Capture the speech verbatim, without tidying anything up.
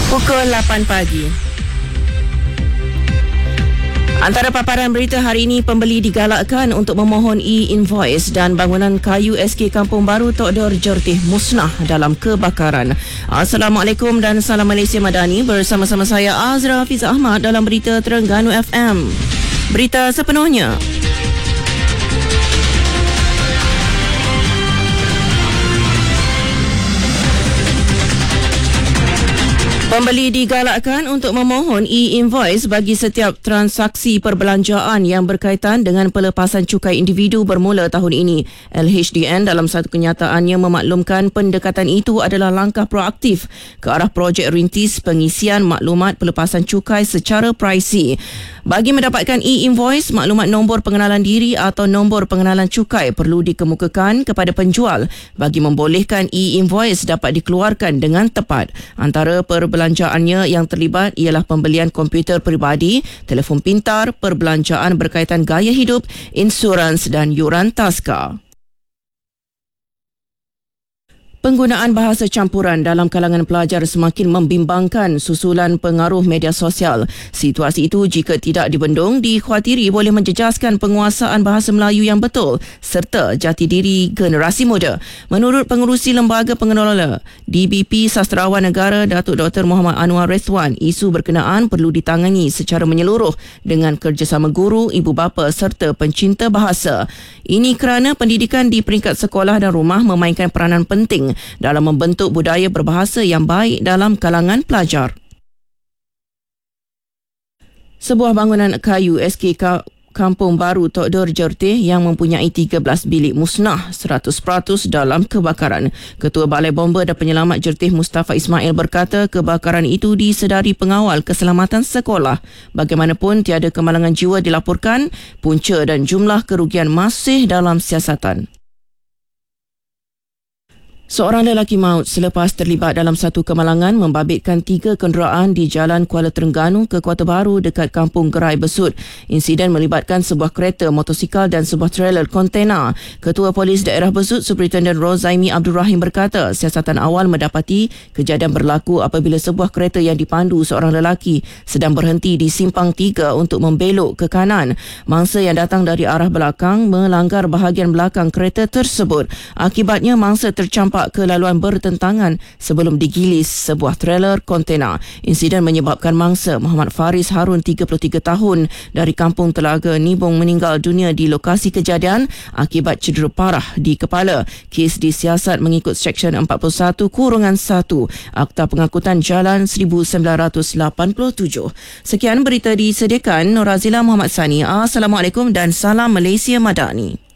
Pukul lapan pagi. Antara paparan berita hari ini, pembeli digalakkan untuk memohon e-invoice dan bangunan kayu S K Kampung Baru Tok Dor Jertih musnah dalam kebakaran. Assalamualaikum dan salam Malaysia Madani, bersama-sama saya Azra Hafiz Ahmad dalam berita Terengganu F M. Berita sepenuhnya. Pembeli digalakkan untuk memohon e-invoice bagi setiap transaksi perbelanjaan yang berkaitan dengan pelepasan cukai individu bermula tahun ini. L H D N dalam satu kenyataannya memaklumkan pendekatan itu adalah langkah proaktif ke arah projek rintis pengisian maklumat pelepasan cukai secara pricey. Bagi mendapatkan e-invoice, maklumat nombor pengenalan diri atau nombor pengenalan cukai perlu dikemukakan kepada penjual bagi membolehkan e-invoice dapat dikeluarkan dengan tepat. Antara perbelanjaannya yang terlibat ialah pembelian komputer peribadi, telefon pintar, perbelanjaan berkaitan gaya hidup, insurans dan yuran taska. Penggunaan bahasa campuran dalam kalangan pelajar semakin membimbangkan susulan pengaruh media sosial. Situasi itu jika tidak dibendung dikhawatiri boleh menjejaskan penguasaan bahasa Melayu yang betul serta jati diri generasi muda. Menurut pengerusi Lembaga Pengelola D B P Sastrawan Negara Datuk Doktor Muhammad Anwar Rizwan, isu berkenaan perlu ditangani secara menyeluruh dengan kerjasama guru, ibu bapa serta pencinta bahasa. Ini kerana pendidikan di peringkat sekolah dan rumah memainkan peranan penting dalam membentuk budaya berbahasa yang baik dalam kalangan pelajar. Sebuah bangunan kayu S K Kampung Baru Tok Dor Jertih yang mempunyai tiga belas bilik musnah seratus peratus dalam kebakaran. Ketua Balai Bomba dan Penyelamat Jertih Mustafa Ismail berkata kebakaran itu disedari pengawal keselamatan sekolah. Bagaimanapun tiada kemalangan jiwa dilaporkan, punca dan jumlah kerugian masih dalam siasatan. Seorang lelaki maut selepas terlibat dalam satu kemalangan membabitkan tiga kenderaan di Jalan Kuala Terengganu ke Kota Baru dekat Kampung Gerai Besut. Insiden melibatkan sebuah kereta, motosikal dan sebuah trailer kontena. Ketua Polis Daerah Besut, Superintendent Rozaimi Abdul Rahim berkata, siasatan awal mendapati kejadian berlaku apabila sebuah kereta yang dipandu seorang lelaki sedang berhenti di simpang tiga untuk membelok ke kanan. Mangsa yang datang dari arah belakang melanggar bahagian belakang kereta tersebut. Akibatnya mangsa tercampak ke laluan bertentangan sebelum digilis sebuah trailer kontena. Insiden menyebabkan mangsa Muhammad Faris Harun, tiga puluh tiga tahun dari Kampung Telaga Nibong meninggal dunia di lokasi kejadian akibat cedera parah di kepala. Kes disiasat mengikut Seksyen empat puluh satu satu Akta Pengangkutan Jalan seribu sembilan ratus lapan puluh tujuh. Sekian berita disediakan Norazila Muhammad Sani. Assalamualaikum dan salam Malaysia Madani.